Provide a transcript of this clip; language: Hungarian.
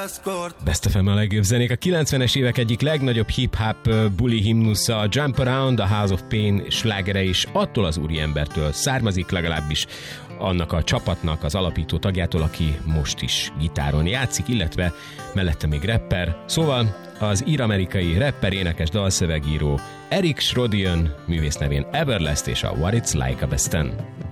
Best FM a legjobb zenék. A 90-es évek egyik legnagyobb hip-hop buli himnusza, Jump Around, a House of Pain slágere is attól az úriembertől származik, legalábbis annak a csapatnak az alapító tagjától, aki most is gitáron játszik, illetve mellette még rapper. Szóval az ír-amerikai rapper, énekes, dalszövegíró Eric Schrodian, művész nevén Everlast és a What It's Like a Besten.